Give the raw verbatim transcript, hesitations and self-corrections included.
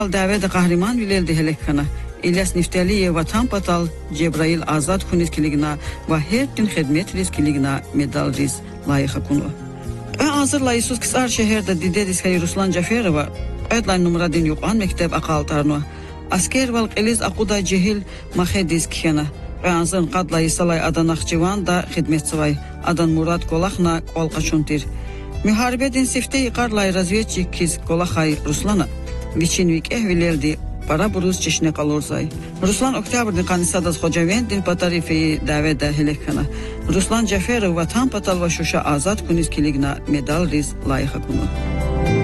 Davada qahraman vileldi helekana. İlyas Niftaliyev Vatan Patal Cebrail Azad Kunizkiligina ve her gün hizmet riskiligina medal riz layıqa kunu. Ve hazırla İsus kısar şehirde didediskali Ruslan Caferova ödlan numaradin yuqan mektep aqaltarnu. Asker val qiliz aquda cehil mahediskiyana. Ve hazır qadla isalay adanaqcivan da hizmetsivay adan Murat Kolaqna qolqaçuntir. Müharibedin sifte iqarlay razvetçik kiz Kolaqay Ruslana. Viçinvik ehvileldi para buruz çeşne kalorzay. Ruslan Oktyabrdin qanisadas Xocavendin patarifeyi davada helekana. Ruslan Caferov Vatan Patal ve Şuşa Azad Kunizkiligina medal riz layıqa kunu.